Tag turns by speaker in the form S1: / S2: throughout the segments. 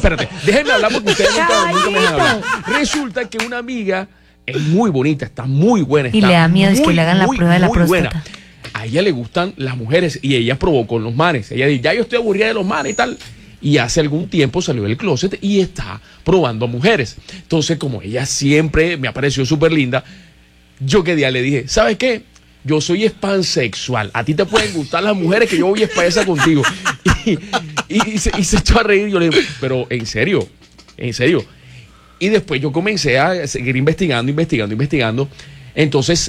S1: espérate, déjenme hablar porque ustedes nunca me dejan hablar. Resulta que una amiga es muy bonita, está muy buena.
S2: Y le da miedo es que le hagan la prueba de la próstata.
S1: Buena. A ella le gustan las mujeres y ella probó con los manes. Ella dice, ya yo estoy aburrida de los manes y tal. Y hace algún tiempo salió del closet y está probando a mujeres. Entonces, como ella siempre me pareció súper linda, yo que día le dije, ¿sabes qué? Yo soy pansexual. A ti te pueden gustar las mujeres que yo voy a espalda contigo. Y se echó a reír. Yo le digo, pero en serio. Y después yo comencé a seguir investigando. Entonces,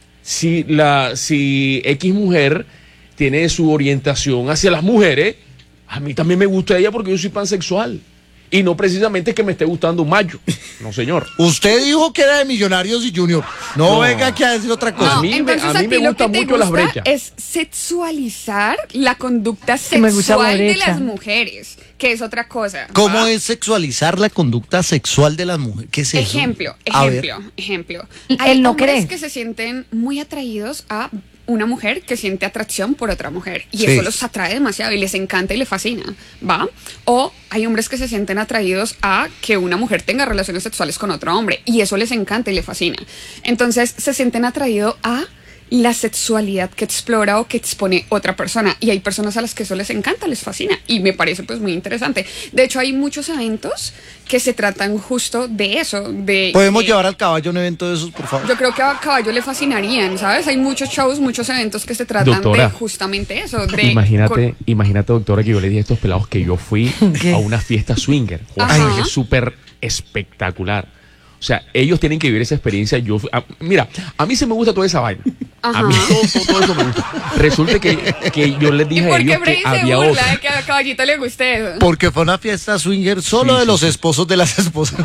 S1: si X mujer tiene su orientación hacia las mujeres, a mí también me gusta ella porque yo soy pansexual. Y no precisamente que me esté gustando un macho. No, señor.
S3: Usted dijo que era de Millonarios y Junior. No venga aquí a decir otra cosa.
S4: No,
S1: a mí me gustan mucho las brechas.
S4: Es sexualizar la conducta sexual de las mujeres, que es otra cosa.
S3: ¿Cómo es sexualizar la conducta sexual de las mujeres? ¿Qué es eso?
S4: Ejemplo.
S2: Él
S4: Hay
S2: no
S4: hombres
S2: cree.
S4: que se sienten muy atraídos a una mujer que siente atracción por otra mujer y
S3: Sí.
S4: eso los atrae demasiado y les encanta y les fascina, ¿va? O hay hombres que se sienten atraídos a que una mujer tenga relaciones sexuales con otro hombre y eso les encanta y les fascina. Entonces se sienten atraídos a la sexualidad que explora o que expone otra persona y hay personas a las que eso les encanta, les fascina y me parece pues muy interesante. De hecho hay muchos eventos que se tratan justo de eso.
S3: ¿Podemos llevar al caballo a un evento de esos, por favor?
S4: Yo creo que a Caballo le fascinarían, ¿sabes? Hay muchos shows, muchos eventos que se tratan
S1: Doctora,
S4: de justamente eso.
S1: Imagínate, doctora, que yo le dije a estos pelados que yo fui a una fiesta swinger.
S4: Ajá.
S1: Es súper espectacular. O sea, ellos tienen que vivir esa experiencia. Mira, a mí se me gusta toda esa vaina.
S4: Ajá.
S1: A mí todo eso me gusta. Resulta que yo les
S4: ¿Y
S1: dije a
S4: por qué
S1: ellos que
S4: Freddy se
S1: había
S4: burla
S1: otra.
S4: de que a Caballito le guste eso?
S3: Porque fue una fiesta swinger solo
S1: Sí,
S3: de
S1: sí,
S3: los
S1: sí.
S3: esposos de las esposas.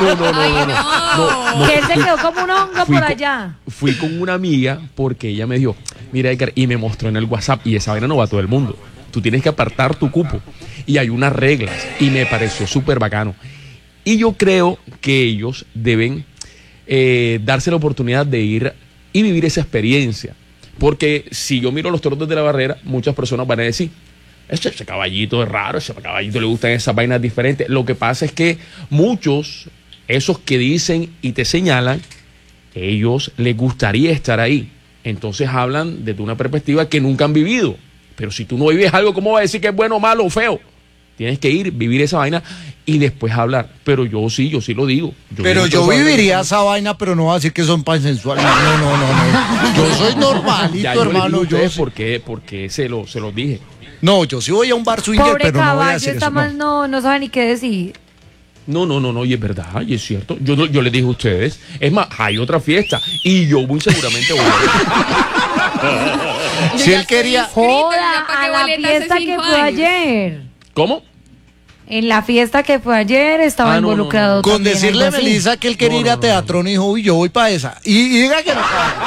S4: No.
S2: Que él se quedó como un hongo por allá.
S1: Fui con una amiga porque ella me dijo, mira Edgar, y me mostró en el WhatsApp, y esa vaina no va a todo el mundo. Tú tienes que apartar tu cupo. Y hay unas reglas. Y me pareció súper bacano. Y yo creo que ellos deben darse la oportunidad de ir y vivir esa experiencia. Porque si yo miro los toros desde la barrera, muchas personas van a decir, ese caballito es raro, ese caballito le gustan esas vainas diferentes. Lo que pasa es que muchos, esos que dicen y te señalan, ellos les gustaría estar ahí. Entonces hablan desde una perspectiva que nunca han vivido. Pero si tú no vives algo, ¿cómo vas a decir que es bueno, malo o feo? Tienes que ir, vivir esa vaina y después hablar. Pero yo sí lo digo.
S3: Pero yo viviría esa vaina, pero no voy a decir que son pansensuales. No. Yo soy normalito,
S1: Ya, yo
S3: hermano.
S1: les dije porque se los dije.
S3: No, yo sí voy a un bar swinger,
S2: Pobre
S3: pero no voy a
S2: caballo,
S3: decir
S2: está
S3: eso.
S2: mal, no sabe ni qué decir.
S1: No, y es verdad, y es cierto. Yo les dije a ustedes. Es más, hay otra fiesta y yo muy seguramente voy a ir.
S3: Si él quería...
S2: Joda, a la fiesta que fue ayer.
S1: ¿Cómo?
S2: En la fiesta que fue ayer estaba involucrado
S1: no.
S3: Con
S2: también
S3: decirle a
S2: algo así.
S3: Melissa que él quería ir a Teatrón y dijo, uy, yo voy para esa. Y diga que no.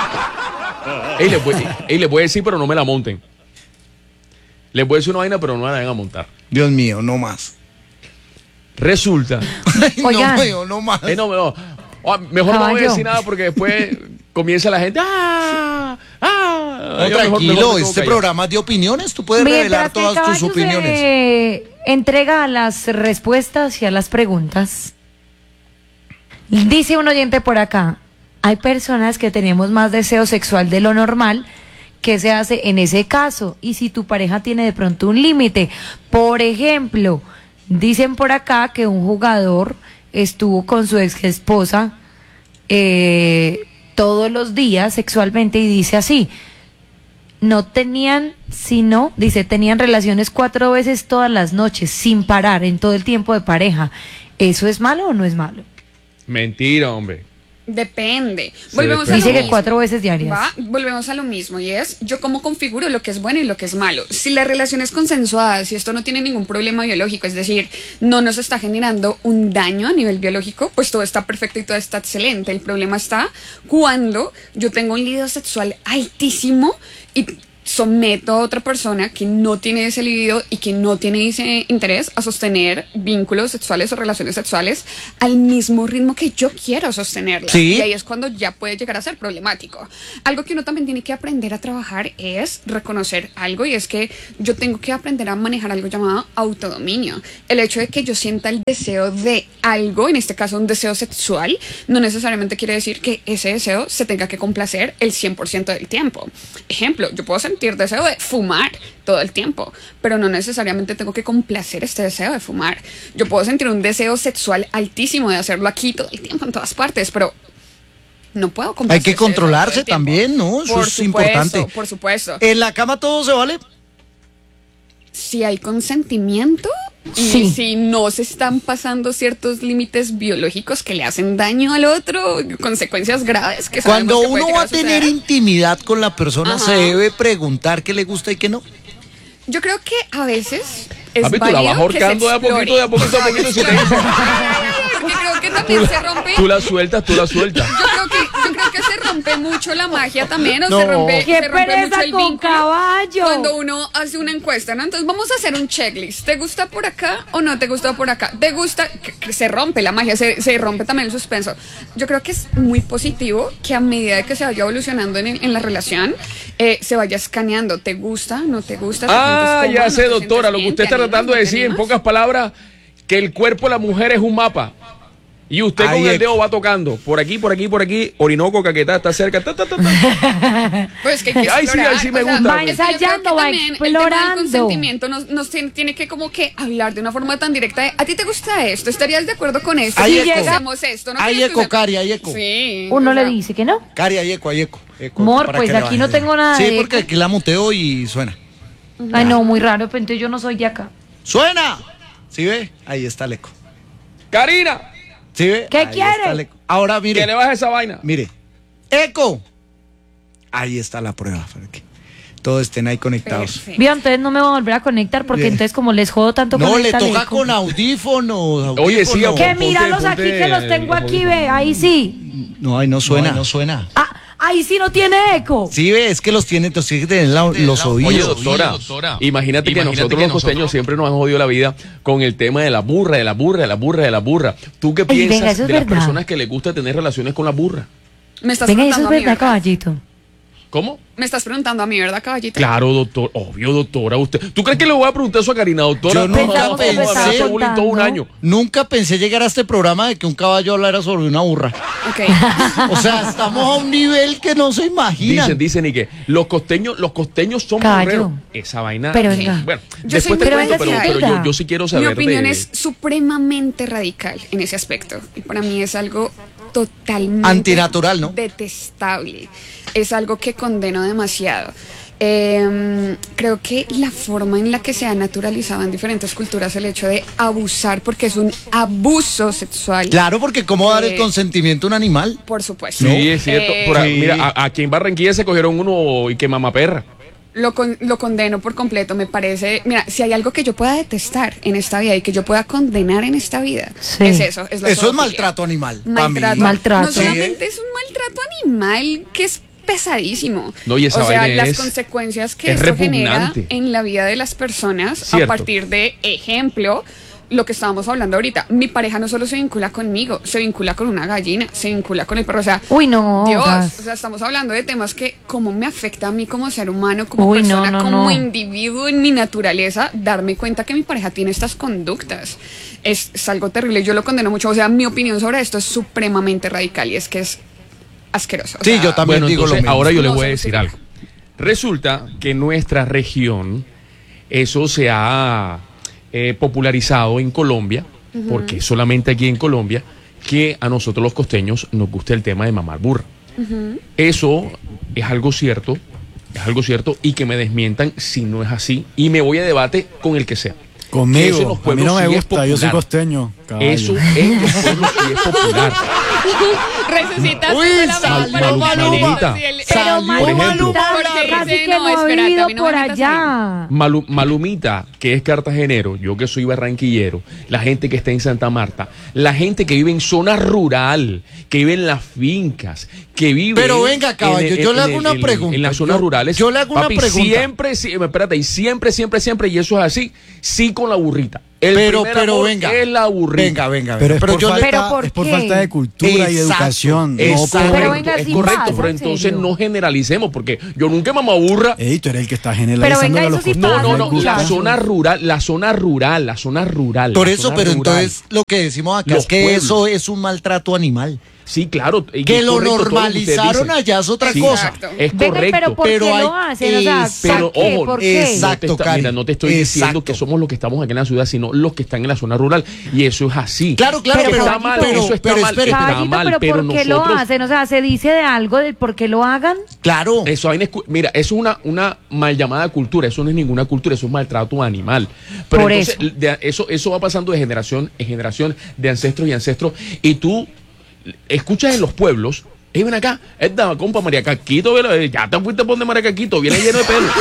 S1: Les voy a decir, pero no me la monten. Les voy a decir una vaina, pero no me la van a montar.
S3: Dios mío, no más.
S1: Resulta.
S2: Oigan.
S3: No más.
S1: Mejor no voy a decir nada porque después comienza la gente.
S3: No,
S1: Yo
S3: tranquilo,
S1: mejor me
S3: este
S1: quedo
S3: programa es de opiniones. Tú puedes revelar
S2: Mientras que
S3: todas tus
S2: Caballo
S3: opiniones.
S2: se entrega a las respuestas y a las preguntas. Dice un oyente por acá, hay personas que tenemos más deseo sexual de lo normal. ¿Qué se hace en ese caso? Y si tu pareja tiene de pronto un límite. Por ejemplo, dicen por acá que un jugador estuvo con su ex esposa todos los días sexualmente y dice así, no tenían, sino, dice, tenían relaciones 4 veces todas las noches, sin parar, en todo el tiempo de pareja. ¿Eso es malo o no es malo?
S1: Mentira, hombre.
S4: Depende.
S1: Volvemos
S2: Dice que 4 veces diarias.
S4: Volvemos a lo mismo y es yo cómo configuro lo que es bueno y lo que es malo. Si la relación es consensuada, si esto no tiene ningún problema biológico, es decir, no nos está generando un daño a nivel biológico, pues todo está perfecto y todo está excelente. El problema está cuando yo tengo un libido sexual altísimo y someto a otra persona que no tiene ese libido y que no tiene ese interés a sostener vínculos sexuales o relaciones sexuales al mismo ritmo que yo quiero sostenerlas.
S3: Sí.
S4: Y ahí es cuando ya puede llegar a ser problemático. Algo que uno también tiene que aprender a trabajar es reconocer algo, y es que yo tengo que aprender a manejar algo llamado autodominio. El hecho de que yo sienta el deseo de algo, en este caso un deseo sexual, no necesariamente quiere decir que ese deseo se tenga que complacer el 100% del tiempo. Ejemplo, yo puedo sentir deseo de fumar todo el tiempo, pero no necesariamente tengo que complacer este deseo de fumar. Yo puedo sentir un deseo sexual altísimo de hacerlo aquí todo el tiempo, en todas partes, pero no puedo complacer.
S3: Hay que controlarse también, ¿no? Eso es importante.
S4: Por supuesto.
S3: ¿En la cama todo se vale?
S4: Si hay consentimiento y
S2: Sí.
S4: si no se están pasando ciertos límites biológicos que le hacen daño al otro, consecuencias graves que sabemos
S3: Cuando
S4: que puede
S3: uno
S4: llegar
S3: va a tener
S4: suceder.
S3: intimidad con la persona,
S4: Ajá.
S3: se debe preguntar qué le gusta y qué no.
S4: Yo creo que a veces es
S1: Papi, tú la vas
S4: válido que se
S1: ahorcando de a poquito,
S4: explore.
S1: de a poquito, a poquito. Si te dice,
S4: Porque creo que también se rompe.
S1: tú la sueltas, tú la sueltas.
S4: Yo creo que se rompe mucho la magia también, o
S3: No.
S4: se rompe,
S2: ¡Qué
S4: se rompe
S2: pereza
S4: mucho el
S2: con
S4: vínculo
S2: caballo!
S4: cuando uno hace una encuesta, ¿no? Entonces vamos a hacer un checklist. ¿Te gusta por acá o no te gusta por acá? ¿Te gusta? Que se rompe la magia, se rompe también el suspenso. Yo creo que es muy positivo que a medida de que se vaya evolucionando en la relación, se vaya escaneando. ¿Te gusta? ¿No te gusta? ¿Te
S1: Ah,
S4: sientes
S1: ya
S4: cómodo?
S1: sé,
S4: ¿No te
S1: doctora,
S4: sientes
S1: lo que
S4: bien?
S1: usted
S4: ¿Te
S1: está
S4: animas?
S1: tratando de
S4: ¿No te
S1: decir, en
S4: animas?
S1: pocas palabras, que el cuerpo de la mujer es un mapa. Y usted
S3: Ahí
S1: con el
S3: es.
S1: dedo va tocando. Por aquí, por aquí, por aquí. Orinoco, Caquetá, está cerca. Ta, ta, ta, ta.
S4: Pues que hay que
S1: Ay, sí,
S4: explorar,
S1: ahí sí me
S4: o sea,
S1: gusta,
S2: Va
S1: pues.
S4: es que yo creo que
S2: ensayando, va
S4: también el tema del
S2: explorando.
S4: consentimiento nos tiene que como que hablar de una forma tan directa de, ¿a ti te gusta esto? ¿Estarías de acuerdo con esto?
S3: Hay
S4: Si
S3: eco.
S4: hacemos esto, ¿no?
S3: Hay
S4: tienes que
S3: eco,
S4: usar-
S3: Cari, hay eco.
S4: Sí.
S2: Uno
S4: o
S2: le
S4: sea,
S2: dice que no.
S3: Cari, hay eco, hay eco. eco,
S2: Amor,
S3: para
S2: pues
S3: que le
S2: aquí no
S3: baje.
S2: tengo nada
S3: Sí,
S2: de
S3: porque
S2: eco.
S3: aquí la muteo y suena.
S2: Ay, no, muy raro, pero entonces yo no soy de acá.
S3: ¡Suena! ¿Sí ve? Ahí está el eco.
S1: Karina,
S3: ¿Sí ve?
S2: ¿Qué
S3: Ahí
S2: quiere?
S3: está el eco. Ahora
S1: que le
S3: mire,
S1: baje esa vaina.
S3: mire. ¡Eco! Ahí está la prueba, para que todos estén ahí conectados.
S4: Perfecto.
S2: Vio, entonces no me voy a volver a conectar porque
S3: Bien.
S2: entonces como les jodo tanto
S3: No,
S2: con
S3: le
S2: esta
S3: toca
S2: leco.
S3: con audífonos.
S1: Oye, sí,
S3: audífonos.
S2: Que
S1: ponte-
S2: míralos aquí
S1: ponte
S2: que los tengo
S1: los
S2: aquí, ve, ahí sí.
S3: No, ahí no suena. No suena.
S2: Ah, ahí sí no tiene eco.
S3: Sí, ve, es que los tiene que tener los oídos.
S1: Oye, doctora, imagínate que nosotros los costeños siempre nos han jodido la vida con el tema de la burra, de la burra, de la burra, de la burra. ¿Tú qué
S2: Ay, venga,
S1: piensas
S2: eso es
S1: de las
S2: verdad.
S1: personas que les gusta tener relaciones con la burra?
S4: Me estás
S2: Venga, eso es
S4: preguntando a mí,
S2: verdad,
S4: ¿verdad?
S2: caballito.
S1: ¿Cómo?
S4: Me estás preguntando a mí, ¿verdad, caballito?
S1: Claro, doctor. Obvio, doctora. Usted. ¿Tú crees que le voy a preguntar eso a Karina, doctora?
S3: Yo
S1: No,
S3: nunca
S1: no,
S3: pensé.
S1: no, me hace bullying todo un
S2: contando.
S1: año.
S3: Nunca pensé llegar a este programa de que un caballo hablara sobre una burra.
S4: Ok.
S3: O sea, estamos a un nivel que no se imaginan.
S1: Dicen y que los costeños son
S2: Caballo.
S1: burreros. Esa vaina.
S2: Pero venga.
S1: Bueno,
S4: Yo soy
S1: después te
S4: muy
S1: cuento, pero,
S4: radical.
S1: pero yo sí quiero
S4: Mi
S1: saber
S4: opinión
S1: de-
S4: es supremamente radical en ese aspecto. Y para mí es algo totalmente
S3: Antinatural, ¿no?
S4: detestable. Es algo que condeno demasiado. Creo que la forma en la que se ha naturalizado en diferentes culturas el hecho de abusar, porque es un abuso sexual.
S3: Claro, porque ¿cómo dar el
S4: Eh,
S3: consentimiento a un animal?
S4: Por supuesto.
S1: Sí, es cierto.
S3: Sí.
S1: Mira, aquí en Barranquilla se cogieron uno y que mamá perra.
S4: Lo condeno por completo, me parece. Mira, si hay algo que yo pueda detestar en esta vida y que yo pueda condenar en esta vida,
S2: Sí.
S4: es eso. Es la
S3: Eso es
S4: zoofilia.
S3: maltrato animal. pa' mí.
S4: Maltrato.
S2: Maltrato.
S4: No solamente es un maltrato animal que es pesadísimo.
S1: No, y esa
S4: o sea,
S1: vaina
S4: las
S1: es-
S4: consecuencias que
S1: es
S4: esto genera
S1: repugnante.
S4: en la vida de las personas
S1: Cierto.
S4: a partir de, ejemplo, lo que estábamos hablando ahorita. Mi pareja no solo se vincula conmigo, se vincula con una gallina, se vincula con el perro. O sea,
S2: Uy, no.
S4: Dios,
S2: gas.
S4: o sea, estamos hablando de temas que cómo me afecta a mí como ser humano, como
S2: Uy, no,
S4: persona,
S2: no,
S4: como
S2: no.
S4: individuo en mi naturaleza, darme cuenta que mi pareja tiene estas conductas. Es algo terrible, yo lo condeno mucho. O sea, mi opinión sobre esto es supremamente radical y es que es asqueroso. O
S3: Sí,
S4: sea,
S3: yo también
S1: Bueno,
S3: digo lo
S1: entonces,
S3: mismo.
S1: ahora yo le
S4: No
S1: voy a
S4: se
S1: decir
S4: justifica.
S1: algo. Resulta que en nuestra región eso se ha popularizado en Colombia, porque es solamente aquí en Colombia que a nosotros los costeños nos gusta el tema de mamar burra. Eso es algo cierto, y que me desmientan si no es así, y me voy a debate con el que sea. Eso en
S5: Conmigo,
S1: los
S5: a mí no
S1: pueblos
S5: me
S1: sí es
S5: gusta, yo soy
S1: popular.
S5: costeño. caballo.
S1: Eso en los pueblos sí es popular.
S4: resucitas
S3: Uy,
S4: con la
S3: salió
S4: para el
S1: Malumita.
S4: y el-
S3: Salió
S1: por ejemplo.
S4: Porque
S2: casi
S4: dice,
S2: que
S4: no,
S2: no, ha
S4: espérate, a
S2: vivido
S4: mí no
S2: por
S4: me metas ahí.
S2: allá.
S1: Malumita, que es cartagenero, yo que soy barranquillero, la gente que está en Santa Marta, la gente que vive en zona rural, que vive en las fincas, que vive...
S3: Pero venga, caballo, yo le hago una pregunta.
S1: En las zonas rurales.
S3: Yo le hago una
S1: papi,
S3: pregunta.
S1: espérate, y siempre, y eso es así, sí con la burrita. El
S3: Pero
S1: primer amor
S3: venga.
S1: es la burrita.
S3: Venga.
S5: Pero es por,
S3: yo le-
S5: falta,
S2: ¿Pero por
S5: es por
S2: qué?
S5: falta de cultura y
S3: Exacto,
S5: educación.
S3: exacto.
S5: No por-
S2: Pero venga,
S1: es
S2: sí
S1: correcto,
S2: pasa,
S1: pero
S2: en
S1: entonces
S2: serio.
S1: no generalicemos, porque yo nunca me burra.
S5: Ey, tú eres el que está
S2: Pero
S5: generalizando
S2: venga,
S5: los
S2: eso sí
S5: costumbres.
S2: pasa,
S1: No,
S2: Claro.
S1: la zona rural.
S3: Por
S1: la
S3: eso,
S1: zona
S3: pero
S1: rural.
S3: entonces lo que decimos acá
S1: Los
S3: es que
S1: pueblos.
S3: eso es un maltrato animal.
S1: Sí, claro. y
S3: Que
S1: es
S3: lo
S1: correcto todo que ustedes
S3: normalizaron
S1: dicen.
S3: allá es otra
S1: Sí,
S3: cosa.
S4: Exacto.
S1: Es
S2: Venga,
S1: correcto.
S2: pero ¿por
S3: Pero
S2: qué
S3: hay-
S2: lo hacen? O sea,
S1: Pero,
S2: ¿por qué?
S1: ojo,
S2: ¿Por qué?
S3: exacto.
S1: No te
S3: Cari,
S1: mira, no te estoy diciendo
S3: exacto.
S1: que somos los que estamos aquí en la ciudad, sino los que están en la zona rural. Y eso es así.
S3: Claro,
S2: Pero,
S1: Eso está
S2: Caballito,
S1: mal,
S3: pero-
S1: eso está
S3: pero
S1: mal,
S3: espere.
S1: está
S2: Caballito,
S1: mal,
S2: pero
S1: pero
S2: ¿por qué lo
S1: nosotros...
S2: hacen? O sea, se dice de algo del por qué lo hagan.
S3: Claro.
S1: Eso hay mira, eso es una mal llamada cultura, eso no es ninguna cultura, eso es maltrato animal. Pero
S2: Por
S1: entonces, eso va pasando de generación en generación, de ancestros y ancestros, y tú escuchas en los pueblos, ven acá, esta compa María Caquito, ya te fuiste por donde María Caquito, viene lleno de pelo.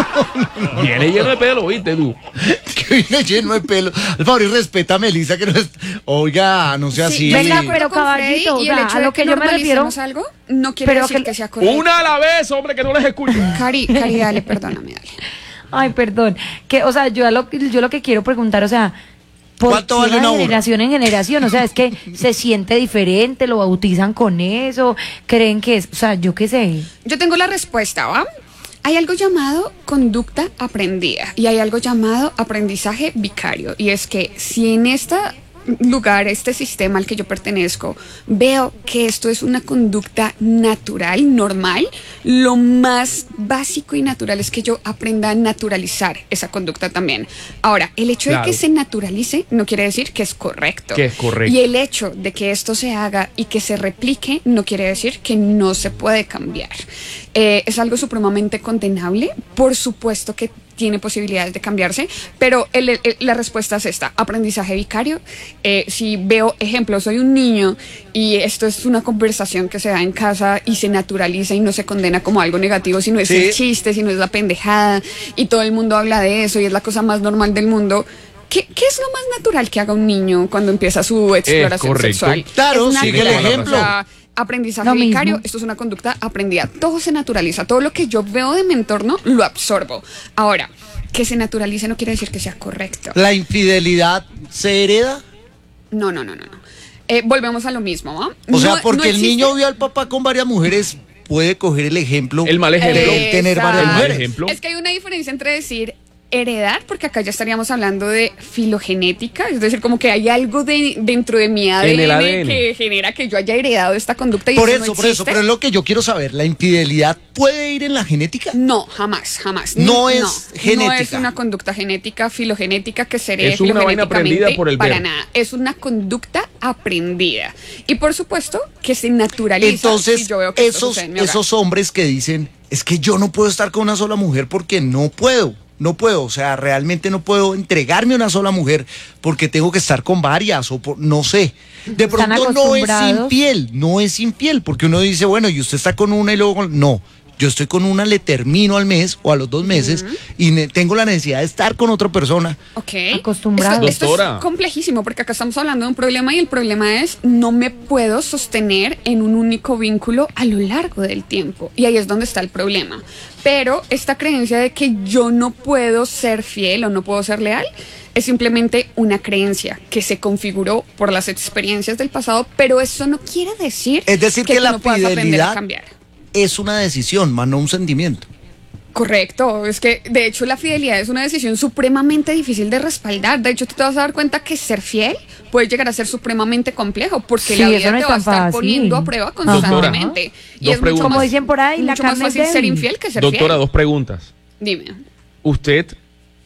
S1: Viene lleno de pelo, ¿viste tú?
S3: Que viene lleno de pelo. Al favor, y respeta a Melissa que no es. Oiga, no sea así.
S2: Venga,
S4: Sí.
S2: pero
S4: Con Freddy,
S2: caballito, o
S4: y el
S2: sea,
S4: hecho
S2: a
S4: de
S2: lo que yo me refiero.
S4: normalicemos algo no quiere
S2: pero
S4: decir
S2: que-
S4: que sea correcto.
S1: Una a la vez, hombre, que no les escucho.
S4: Cari, dale, perdóname, dale.
S2: Ay, perdón. Que, o sea, yo lo que quiero preguntar, o sea, ¿por
S3: ¿Cuánto
S2: qué
S3: vale
S2: de
S3: una burra?
S2: generación en generación? O sea, es que se siente diferente, lo bautizan con eso, creen que es, o sea, yo qué sé.
S4: Yo tengo la respuesta, ¿va? Hay algo llamado conducta aprendida y hay algo llamado aprendizaje vicario. Y es que si en este lugar, este sistema al que yo pertenezco, veo que esto es una conducta natural, normal, lo más básico y natural es que yo aprenda a naturalizar esa conducta también. Ahora, el hecho
S1: Claro.
S4: de que se naturalice no quiere decir que es correcto.
S1: Que es correcto.
S4: Y el hecho de que esto se haga y que se replique no quiere decir que no se puede cambiar. Es algo supremamente condenable, por supuesto que tiene posibilidades de cambiarse, pero la respuesta es esta, aprendizaje vicario. Si veo ejemplos, soy un niño y esto es una conversación que se da en casa y se naturaliza y no se condena como algo negativo, sino es
S3: Sí.
S4: el chiste, sino es la pendejada y todo el mundo habla de eso y es la cosa más normal del mundo. ¿Qué es lo más natural que haga un niño cuando empieza su exploración
S1: correcto.
S4: sexual?
S3: Claro,
S4: Es
S3: sigue el
S4: natural,
S3: ejemplo.
S4: o sea, aprendizaje
S2: Lo mismo.
S4: vicario, esto es una conducta aprendida, todo se naturaliza, todo lo que yo veo de mi entorno lo absorbo. Ahora, que se naturalice no quiere decir que sea correcto.
S3: ¿La infidelidad se hereda?
S4: No. Volvemos a lo mismo, ¿va?
S3: O sea,
S4: No-
S3: porque
S4: no
S3: el
S4: existe-
S3: niño vio al papá con varias mujeres, puede coger el ejemplo.
S1: El mal ejemplo.
S3: de él tener varias
S1: El mal
S3: mujeres.
S1: ejemplo.
S4: Es que hay una diferencia entre decir heredar, porque acá ya estaríamos hablando de filogenética, es decir, como que hay algo dentro de mi ADN,
S1: En el ADN.
S4: que genera que yo haya heredado esta conducta y
S3: Por
S4: eso
S3: eso,
S4: no existe.
S3: pero es lo que yo quiero saber. ¿La infidelidad puede ir en la genética?
S4: No, jamás.
S3: No es
S4: No
S3: genética.
S4: es una conducta genética, filogenética que se herede
S1: Es una vaina aprendida
S4: filogenéticamente
S1: por el
S4: para
S1: ver.
S4: nada. Es una conducta aprendida. Y por supuesto que se naturaliza.
S3: Entonces,
S4: si yo veo que esto sucede en mi hogar.
S3: esos hombres que dicen, es que yo no puedo estar con una sola mujer porque no puedo, o sea, realmente no puedo entregarme a una sola mujer porque tengo que estar con varias o no sé. De
S2: Están
S3: pronto
S2: acostumbrados.
S3: no es infiel, porque uno dice, bueno, y usted está con una y luego no. Yo estoy con una, le termino al mes o a los 2 meses y tengo la necesidad de estar con otra persona.
S4: Ok.
S2: Acostumbrados.
S4: Esto
S1: Doctora.
S4: es complejísimo porque acá estamos hablando de un problema y el problema es no me puedo sostener en un único vínculo a lo largo del tiempo. Y ahí es donde está el problema. Pero esta creencia de que yo no puedo ser fiel o no puedo ser leal es simplemente una creencia que se configuró por las experiencias del pasado, pero eso no quiere decir
S3: Es decir, que
S4: tú
S3: la
S4: no puedas aprender a
S3: fidelidad
S4: cambiar.
S3: es una decisión, más no un sentimiento.
S4: Correcto, es que de hecho la fidelidad es una decisión supremamente difícil de respaldar. De hecho, tú te vas a dar cuenta que ser fiel puede llegar a ser supremamente complejo porque
S2: Sí,
S4: la
S2: eso
S4: vida
S2: no
S4: te
S2: es
S4: va a
S2: tan
S4: estar
S2: fácil.
S4: poniendo a prueba
S2: Doctora,
S4: constantemente. Y
S1: dos
S4: es mucho
S1: preguntas.
S2: Como
S4: más,
S2: dicen por ahí, la
S4: mucho más
S2: carne es
S4: fácil ser
S2: débil.
S4: infiel que ser
S1: Doctora,
S4: fiel.
S1: 2 preguntas.
S4: Dime.
S1: Usted,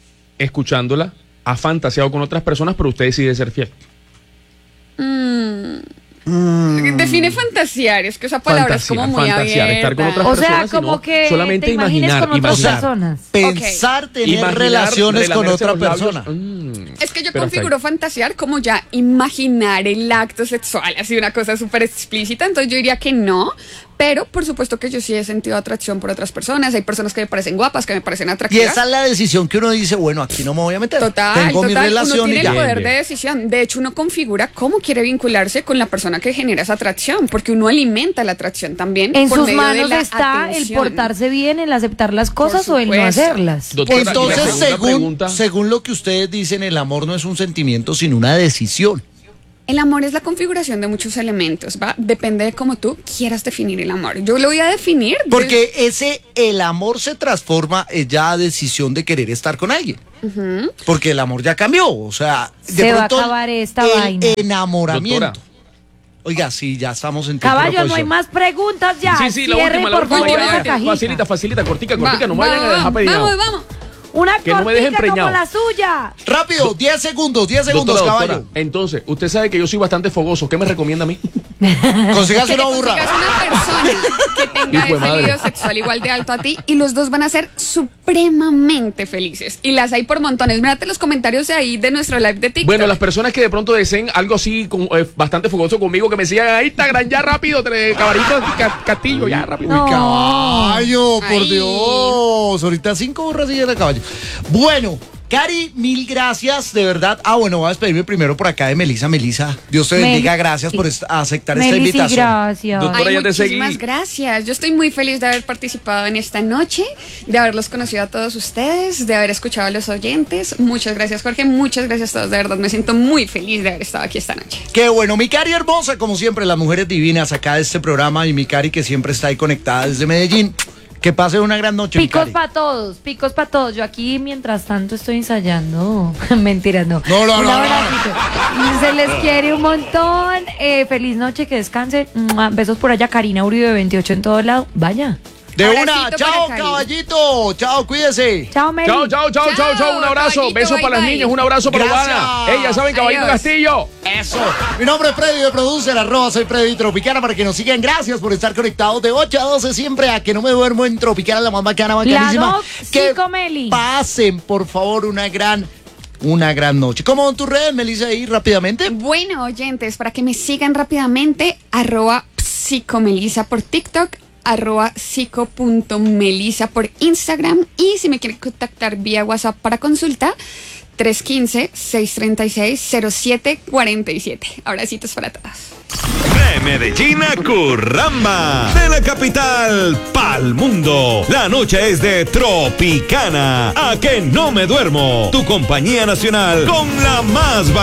S1: escuchándola, ha fantaseado con otras personas, pero usted decide ser fiel.
S4: Define fantasear, es que esa palabra es como muy
S1: fantasear, estar con
S4: abierta.
S1: otras
S2: O sea,
S1: personas,
S2: como
S1: sino
S2: que
S1: solamente
S2: te imagines
S1: imaginar,
S2: con otras
S1: imaginar.
S2: personas.
S3: Pensar tener
S1: Imaginar
S3: relaciones con
S1: relamerse
S3: otra
S1: los labios.
S3: persona.
S4: Es que yo
S1: Perfecto.
S4: configuro fantasear como ya imaginar el acto sexual, así una cosa súper explícita, entonces yo diría que no, pero por supuesto que yo sí he sentido atracción por otras personas, hay personas que me parecen guapas, que me parecen
S3: Y
S4: atractivas.
S3: esa es la decisión que uno dice, bueno, aquí no me voy a meter.
S4: Total,
S3: Tengo mi
S4: total. Uno
S3: relación
S4: tiene
S3: y
S4: el
S3: ya.
S4: poder
S1: Bien,
S4: de
S1: bien.
S4: decisión. De hecho, uno configura cómo quiere vincularse con la persona que genera esa atracción, porque uno alimenta la atracción también.
S2: En
S4: por
S2: sus
S4: medio de
S2: manos
S4: la
S2: está el
S4: atención.
S2: portarse bien, el aceptar las cosas o el no
S4: supuesto.
S2: hacerlas.
S1: Doctora, y la
S3: Entonces,
S1: segunda pregunta.
S3: según lo que ustedes dicen, el amor no es un sentimiento, sino una decisión.
S4: El amor es la configuración de muchos elementos, ¿va? Depende de cómo tú quieras definir el amor. Yo lo voy a definir.
S3: Porque el amor se transforma en ya decisión de querer estar con alguien. Porque el amor ya cambió. O sea, de
S2: Se va a
S3: pronto
S2: acabar esta
S3: el
S2: vaina.
S3: enamoramiento.
S1: Doctora.
S3: Oiga, sí, ya estamos en tiempo de
S2: Caballo, no hay
S3: posición.
S2: más preguntas ya.
S1: Sí, sí, la
S2: Cierre,
S1: última,
S2: por favor,
S4: última.
S2: esa cajita.
S1: Facilita, cortica,
S4: Va,
S1: no me vayan a dejar
S4: vamos,
S1: peinado.
S4: vamos.
S2: Una
S1: Que no me dejen
S2: cortica como
S1: preñado.
S2: la suya.
S3: Rápido, 10 segundos,
S1: Doctora,
S3: caballo.
S1: entonces, usted sabe que yo soy bastante fogoso. ¿Qué me recomienda a mí?
S3: Consígase
S4: Que te
S3: una burra.
S4: consigas una persona que tenga
S1: Hijo de
S4: ese
S1: madre.
S4: libido sexual igual de alto a ti y los dos van a ser supremamente felices. Y las hay por montones. Mírate los comentarios de ahí de nuestro live de TikTok.
S1: Bueno, las personas que de pronto deseen algo así, bastante fogoso conmigo, que me sigan a Instagram ya rápido, Caballito Castillo, ya rápido.
S2: No.
S3: Caballo, por
S4: Ay.
S3: Dios. Ahorita 5 burras y el caballo. Bueno, Cari, mil gracias, de verdad. Bueno, voy a despedirme primero por acá de Melisa. Melisa, Dios te bendiga,
S2: Meli,
S3: gracias
S2: sí.
S3: por aceptar esta
S2: Melis,
S3: invitación.
S2: gracias.
S1: Doctora,
S4: Ay,
S1: ya te
S4: muchísimas
S1: seguí.
S4: gracias. Yo estoy muy feliz de haber participado en esta noche, de haberlos conocido a todos ustedes, de haber escuchado a los oyentes. Muchas gracias, Jorge. Muchas gracias a todos. De verdad, me siento muy feliz de haber estado aquí esta noche.
S3: Qué bueno, mi Cari hermosa, como siempre, las mujeres divinas acá de este programa y mi Cari que siempre está ahí conectada desde Medellín. Que pase una gran noche, mi
S2: Picos
S3: Cari.
S2: para todos, picos para todos. Yo aquí, mientras tanto, estoy ensayando. Mentiras, no.
S3: No, no,
S2: Un
S3: no,
S2: abracito. Se les quiere un montón. Feliz noche, que descansen. Besos por allá, Karina Uribe, 28 en todo lado. Vaya.
S3: De
S4: Abracito
S3: una,
S4: para
S3: chao,
S4: Cari.
S3: caballito. Chao, cuídese.
S2: Chao, Meli.
S1: Chao, un abrazo.
S4: Caballito,
S1: Besos
S4: bye,
S1: para las
S4: bye.
S1: niñas, un abrazo para
S3: Gracias.
S1: Urbana. Ella saben, Caballito
S4: Adiós.
S1: Castillo.
S3: Eso. Mi nombre es Freddy de Producer, @soy Freddy Tropicana, para que nos sigan. Gracias por estar conectados de 8 a 12 siempre a que no me duermo en Tropicana, la más bacana, bacanísima.
S2: Doc
S3: Que
S2: Psicomeli.
S3: pasen, por favor, una gran noche. ¿Cómo van tus redes, Melissa, ahí rápidamente?
S4: Bueno, oyentes, para que me sigan rápidamente, @psicomelisa por TikTok, @psico.melisa por Instagram, y si me quieren contactar vía WhatsApp para consulta, 315-636-0747. Abracitos para todas.
S5: De Medellín a Curramba, de la capital pa'l mundo. La noche es de Tropicana. A que no me duermo. Tu compañía nacional con la más